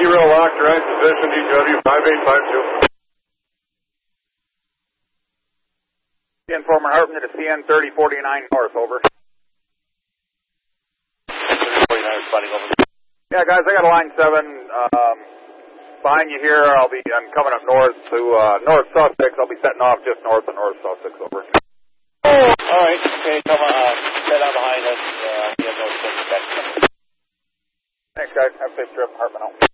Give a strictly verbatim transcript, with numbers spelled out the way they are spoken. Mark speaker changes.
Speaker 1: T-rail locked, right position, D W five eight five two.
Speaker 2: Informer Hartman to C N thirty forty-nine north, over.
Speaker 3: thirty forty-nine responding, over.
Speaker 2: Yeah, guys, I got a line seven um, behind you here. I'll be, I'm coming up north to uh, North Sussex. I'll be setting off just north of North Sussex, over.
Speaker 3: Oh, all right, okay, come on, uh, set on behind us. Uh, we have no sense of that.
Speaker 2: Thanks, guys. Have a safe trip, Hartman out.